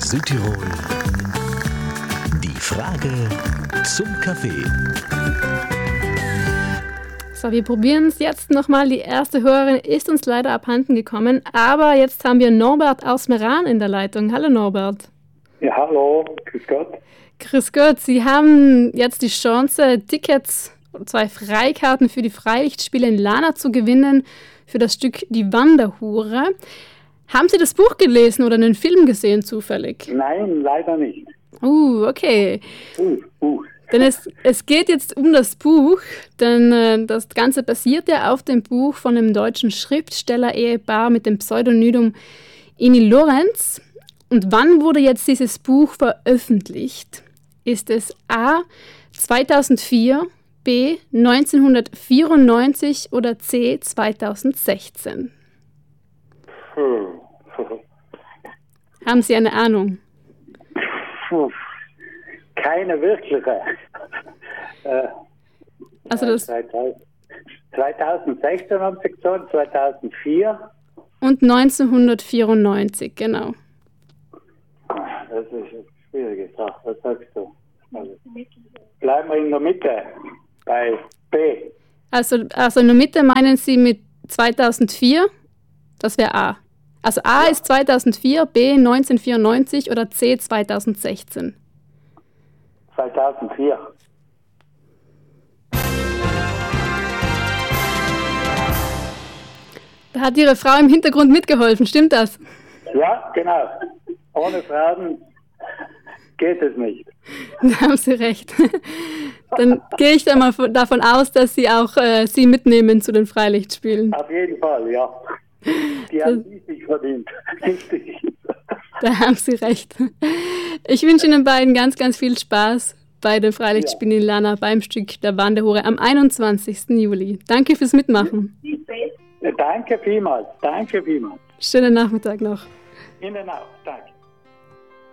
Südtirol. Die Frage zum Kaffee. So, wir probieren es jetzt nochmal. Die erste Hörerin ist uns leider abhanden gekommen, aber jetzt haben wir Norbert aus Meran in der Leitung. Hallo Norbert. Ja, hallo, grüß Gott. Grüß Gott, Sie haben jetzt die Chance, Tickets, 2 Freikarten für die Freilichtspiele in Lana zu gewinnen für das Stück Die Wanderhure. Haben Sie das Buch gelesen oder einen Film gesehen zufällig? Nein, leider nicht. Okay. Denn es geht jetzt um das Buch, denn das Ganze basiert ja auf dem Buch von dem deutschen Schriftsteller-Ehepaar mit dem Pseudonym Ini Lorenz. Und wann wurde jetzt dieses Buch veröffentlicht? Ist es A. 2004, B. 1994 oder C. 2016? Haben Sie eine Ahnung? Keine wirkliche. Also das 2016 haben Sie gesagt, 2004. Und 1994, genau. Das ist eine schwierige Sache. Was sagst du? Bleiben wir in der Mitte, bei B. Also in der Mitte meinen Sie mit 2004? Das wäre A. Also A ist 2004, B 1994 oder C 2016? 2004. Da hat Ihre Frau im Hintergrund mitgeholfen, stimmt das? Ja, genau. Ohne Fragen geht es nicht. Da haben Sie recht. Dann gehe ich da mal davon aus, dass Sie auch Sie mitnehmen zu den Freilichtspielen. Auf jeden Fall, ja. Die haben die sich verdient. Da haben Sie recht. Ich wünsche Ihnen beiden ganz, ganz viel Spaß bei den Freilichtspielen in Lana beim Stück Der Wanderhure am 21. Juli. Danke fürs Mitmachen. Danke vielmals. Schönen Nachmittag noch. Ihnen auch. Danke.